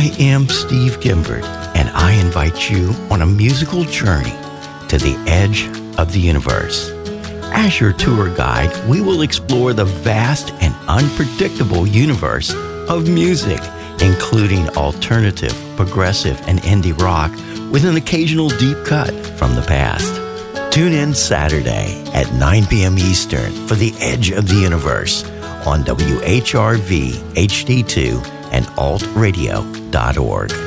I am Steve Gimbert, and I invite you on a musical journey to the edge of the universe. As your tour guide, we will explore the vast and unpredictable universe of music, including alternative, progressive, and indie rock, with an occasional deep cut from the past. Tune in Saturday at 9 p.m. Eastern for The Edge of the Universe on WHRV HD2 and altradio.org.